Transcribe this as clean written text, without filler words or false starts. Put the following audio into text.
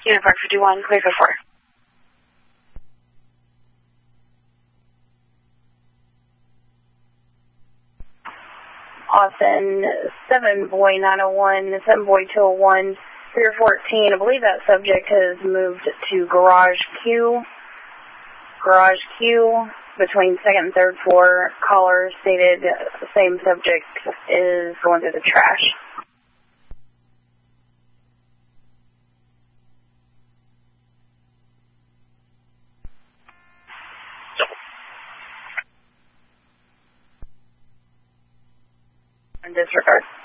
Unit Park 51, clear for 4. Austin, 7 boy 901, 7 boy 201, Pier 14. I believe that subject has moved to Garage Q. Garage Q between 2nd and 3rd floor. Caller stated the same subject is going through the trash. Disregard.